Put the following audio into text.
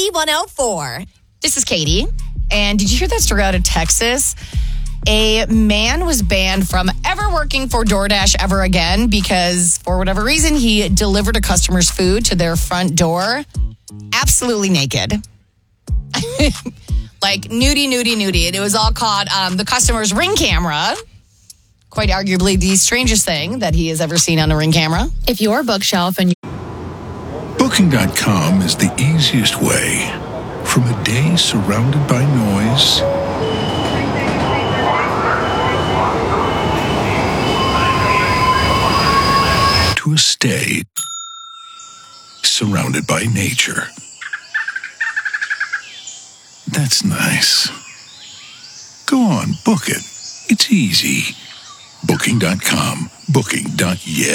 B104. This is Katie. And did you hear that story out of Texas? A man was banned from ever working for DoorDash ever again because, for whatever reason, he delivered a customer's food to their front door absolutely naked. Like nudie. And it was all caught on the customer's Ring camera. Quite arguably the strangest thing that he has ever seen on a Ring camera. If your bookshelf and Booking.com is the easiest way. From a day surrounded by noise to a stay surrounded by nature. That's nice. Go on, book it. It's easy. Booking.com. Booking.yeah.